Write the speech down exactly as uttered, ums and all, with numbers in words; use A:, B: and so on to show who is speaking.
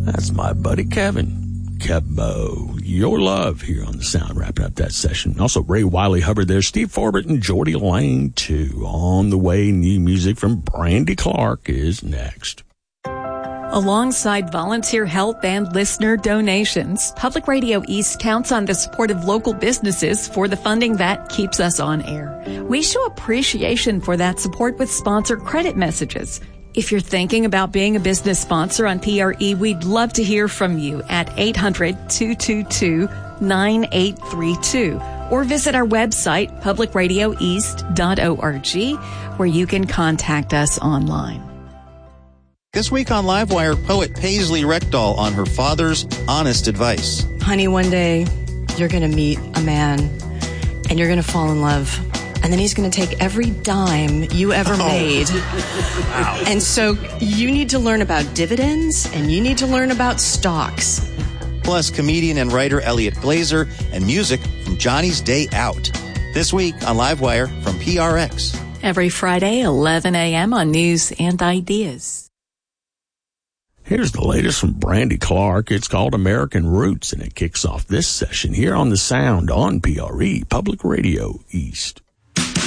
A: That's my buddy Kevin. Kebbo, Your Love here on the Sound, wrapping up that session. Also, Ray Wiley Hubbard there, Steve Forbert and Geordie Lane too. On the way, new music from Brandy Clark is next.
B: Alongside volunteer help and listener donations, Public Radio East counts on the support of local businesses for the funding that keeps us on air. We show appreciation for that support with sponsor credit messages. If you're thinking about being a business sponsor on P R E, we'd love to hear from you at eight hundred, two two two, nine eight three two or visit our website, public radio east dot org, where you can contact us online.
C: This week on Livewire, poet Paisley Rekdal on her father's honest advice.
D: Honey, one day you're going to meet a man and you're going to fall in love. And then he's going to take every dime you ever made. Oh. Wow. And so you need to learn about dividends and you need to learn about stocks.
C: Plus, comedian and writer Elliot Glazer and music from Johnny's Day Out. This week on Livewire from P R X.
B: Every Friday, eleven a.m. on News and Ideas.
A: Here's the latest from Brandy Clark. It's called American Roots, and it kicks off this session here on the Sound on P R E, Public Radio East.